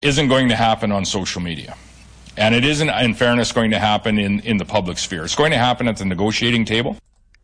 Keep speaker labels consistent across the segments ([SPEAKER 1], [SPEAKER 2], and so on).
[SPEAKER 1] isn't going to happen on social media. And it isn't, in fairness, going to happen in the public sphere. It's going to happen at the negotiating table.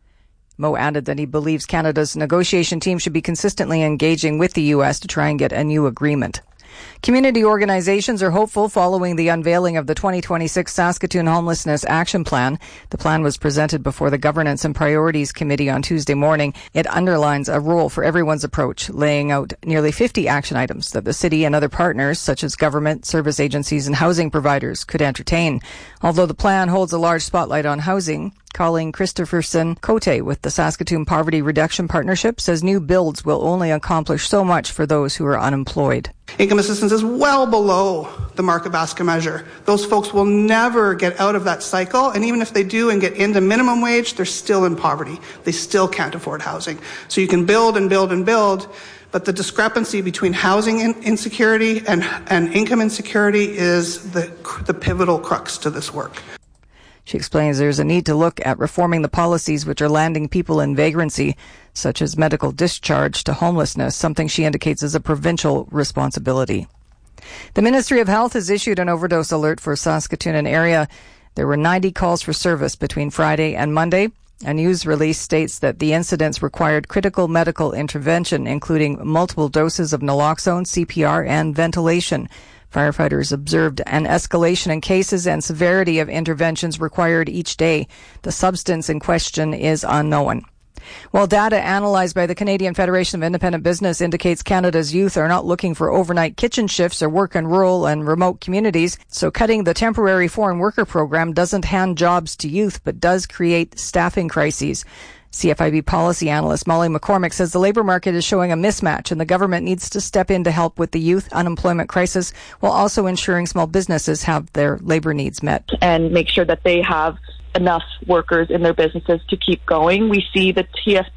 [SPEAKER 2] Moe added that he believes Canada's negotiation team should be consistently engaging with the U.S. to try and get a new agreement. Community organizations are hopeful following the unveiling of the 2026 Saskatoon Homelessness Action Plan. The plan was presented before the Governance and Priorities Committee on Tuesday morning. It underlines a role for everyone's approach, laying out nearly 50 action items that the city and other partners, such as government, service agencies and housing providers, could entertain. Although the plan holds a large spotlight on housing, Colleen Christopherson Cote with the Saskatoon Poverty Reduction Partnership says new builds will only accomplish so much for those who are unemployed.
[SPEAKER 3] Income assistance is well below the market basket measure. Those folks will never get out of that cycle, and even if they do and get into minimum wage, they're still in poverty. They still can't afford housing. So you can build and build and build, but the discrepancy between housing insecurity and income insecurity is the pivotal crux to this work.
[SPEAKER 2] She explains there's a need to look at reforming the policies which are landing people in vagrancy, such as medical discharge to homelessness, something she indicates is a provincial responsibility. The Ministry of Health has issued an overdose alert for Saskatoon and area. There were 90 calls for service between Friday and Monday. A news release states that the incidents required critical medical intervention, including multiple doses of naloxone, CPR, and ventilation. Firefighters observed an escalation in cases and severity of interventions required each day. The substance in question is unknown. While data analysed by the Canadian Federation of Independent Business indicates Canada's youth are not looking for overnight kitchen shifts or work in rural and remote communities, so cutting the temporary foreign worker program doesn't hand jobs to youth but does create staffing crises. CFIB policy analyst Molly McCormick says the labour market is showing a mismatch and the government needs to step in to help with the youth unemployment crisis while also ensuring small businesses have their labour needs met.
[SPEAKER 4] And make sure that they have enough workers in their businesses to keep going. We see the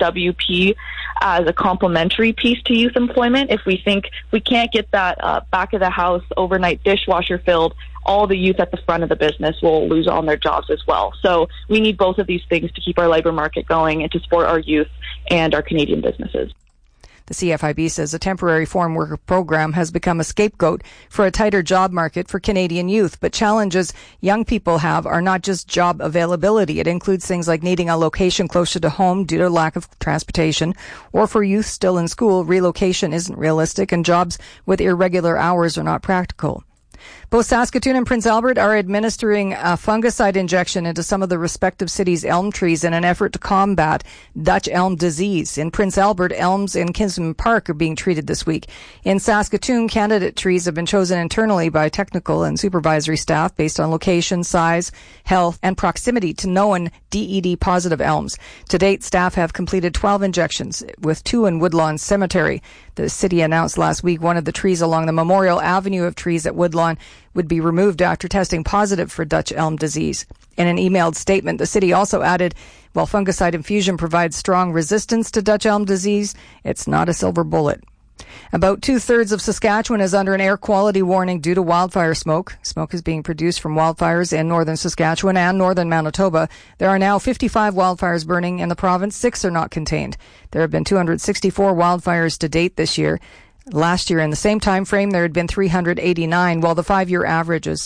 [SPEAKER 4] TFWP as a complementary piece to youth employment. If we think we can't get that back of the house overnight dishwasher filled, all the youth at the front of the business will lose on their jobs as well. So we need both of these things to keep our labour market going and to support our youth and our Canadian businesses.
[SPEAKER 2] The CFIB says a temporary foreign worker program has become a scapegoat for a tighter job market for Canadian youth. But challenges young people have are not just job availability. It includes things like needing a location closer to home due to lack of transportation. Or for youth still in school, relocation isn't realistic and jobs with irregular hours are not practical. Both Saskatoon and Prince Albert are administering a fungicide injection into some of the respective cities' elm trees in an effort to combat Dutch elm disease. In Prince Albert, elms in Kinsman Park are being treated this week. In Saskatoon, candidate trees have been chosen internally by technical and supervisory staff based on location, size, health, and proximity to known DED-positive elms. To date, staff have completed 12 injections, with 2 in Woodlawn Cemetery. The city announced last week one of the trees along the Memorial Avenue of trees at Woodlawn would be removed after testing positive for Dutch elm disease. In an emailed statement, the city also added, while fungicide infusion provides strong resistance to Dutch elm disease, it's not a silver bullet. About 2/3 of Saskatchewan is under an air quality warning due to wildfire smoke. Smoke is being produced from wildfires in northern Saskatchewan and northern Manitoba. There are now 55 wildfires burning in the province. 6 are not contained. There have been 264 wildfires to date this year. Last year, in the same time frame, there had been 389, while the 5-year average is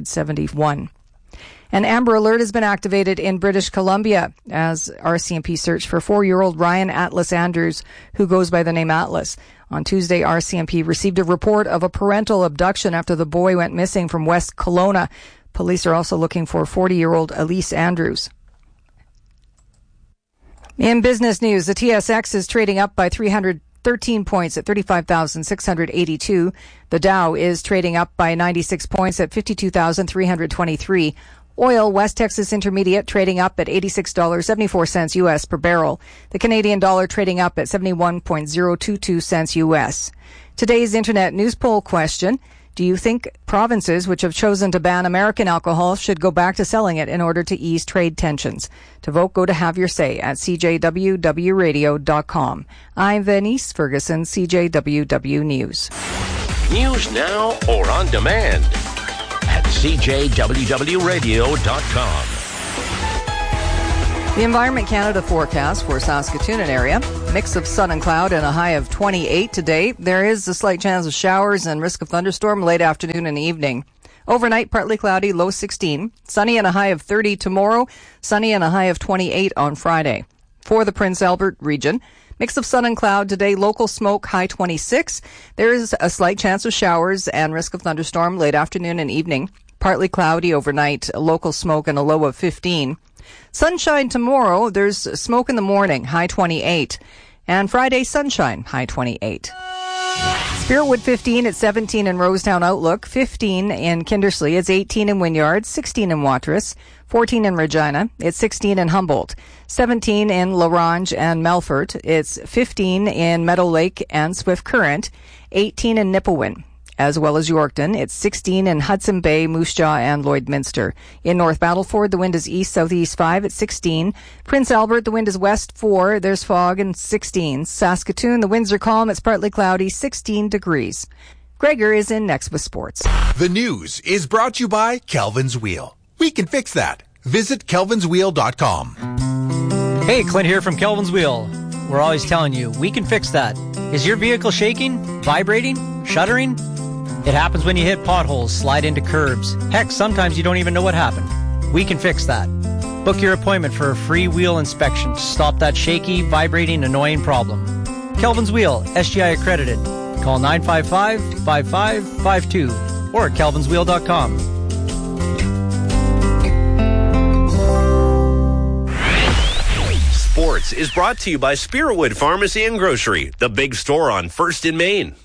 [SPEAKER 2] 371. An Amber Alert has been activated in British Columbia as RCMP search for 4-year-old Ryan Atlas Andrews, who goes by the name Atlas. On Tuesday, RCMP received a report of a parental abduction after the boy went missing from West Kelowna. Police are also looking for 40-year-old Elise Andrews. In business news, the TSX is trading up by 313 points at 35,682. The Dow is trading up by 96 points at 52,323. Oil, West Texas Intermediate, trading up at $86.74 U.S. per barrel. The Canadian dollar trading up at 71.022 cents U.S. Today's Internet news poll question: do you think provinces which have chosen to ban American alcohol should go back to selling it in order to ease trade tensions? To vote, go to Have Your Say at cjwwradio.com. I'm Venice Ferguson, CJWW News.
[SPEAKER 5] News now or on demand at cjwwradio.com.
[SPEAKER 2] The Environment Canada forecast for Saskatoon and area. Mix of sun and cloud and a high of 28 today. There is a slight chance of showers and risk of thunderstorm late afternoon and evening. Overnight, partly cloudy, low 16. Sunny and a high of 30 tomorrow. Sunny and a high of 28 on Friday. For the Prince Albert region, mix of sun and cloud today, local smoke, high 26. There is a slight chance of showers and risk of thunderstorm late afternoon and evening. Partly cloudy overnight, local smoke and a low of 15. Sunshine tomorrow, there's smoke in the morning, high 28. And Friday, sunshine, high 28. Spiritwood 15 at 17 in Rosetown Outlook, 15 in Kindersley, it's 18 in Wynyard, 16 in Watrous, 14 in Regina, it's 16 in Humboldt, 17 in La Ronge and Melfort, it's 15 in Meadow Lake and Swift Current, 18 in Nipawin. As well as Yorkton, it's 16 in Hudson Bay, Moose Jaw, and Lloydminster. In North Battleford, the wind is east-southeast 5 at 16. Prince Albert, the wind is west 4. There's fog and 16. Saskatoon, the winds are calm. It's partly cloudy, 16 degrees. Gregor is in next with sports.
[SPEAKER 6] The news is brought to you by Kelvin's Wheel. We can fix that. Visit kelvinswheel.com.
[SPEAKER 7] Hey, Clint here from Kelvin's Wheel. We're always telling you, we can fix that. Is your vehicle shaking, vibrating, shuddering? It happens when you hit potholes, slide into curbs. Heck, sometimes you don't even know what happened. We can fix that. Book your appointment for a free wheel inspection to stop that shaky, vibrating, annoying problem. Kelvin's Wheel, SGI accredited. Call 955-5552 or at kelvinswheel.com.
[SPEAKER 5] Sports is brought to you by Spiritwood Pharmacy and Grocery, the big store on 1st in Main.